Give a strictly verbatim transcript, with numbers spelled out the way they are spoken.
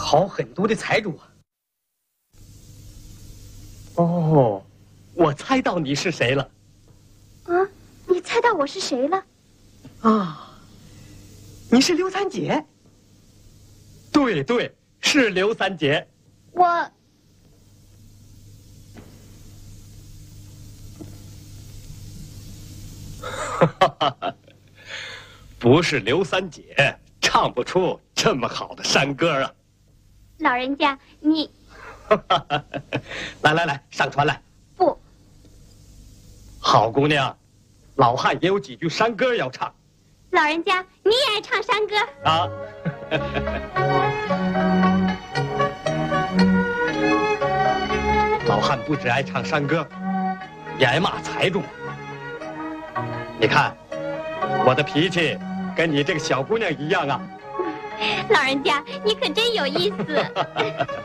好狠毒的财主啊！哦，我猜到你是谁了。 啊，你猜到我是谁了？ 啊，你是刘三姐。对对，是刘三姐。 我。 不是刘三姐，唱不出这么好的山歌啊！ 老人家，你来来来，上船来！ 不， 好姑娘，老汉也有几句山歌要唱。 老人家，你也爱唱山歌啊？老汉不只爱唱山歌，也爱骂财主。你看，我的脾气跟你这个小姑娘一样啊。 老人家，你可真有意思。